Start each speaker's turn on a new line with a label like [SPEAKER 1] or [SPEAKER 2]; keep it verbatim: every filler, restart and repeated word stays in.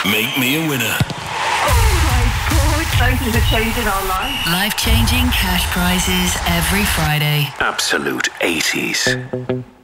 [SPEAKER 1] Make me a winner.
[SPEAKER 2] Oh my God, thank you for changing our lives.
[SPEAKER 3] Life-changing cash prizes every Friday.
[SPEAKER 1] Absolute eighties.